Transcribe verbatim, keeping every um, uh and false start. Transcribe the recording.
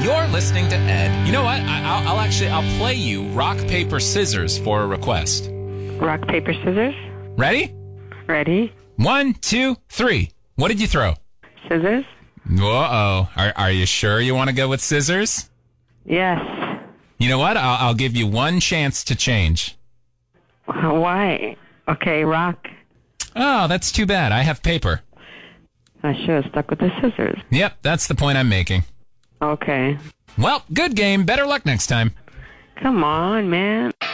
You're listening to Ed. You know what? I, I'll, I'll actually, I'll play you rock, paper, scissors for a request. Rock, paper, scissors. Ready? Ready. One, two, three. What did you throw? Scissors. Uh-oh. Are, are you sure you want to go with scissors? Yes. You know what? I'll, I'll give you one chance to change. Why? Okay, rock. Oh, that's too bad. I have paper. I should have stuck with the scissors. Yep, that's the point I'm making. Okay. Well, good game. Better luck next time. Come on, man.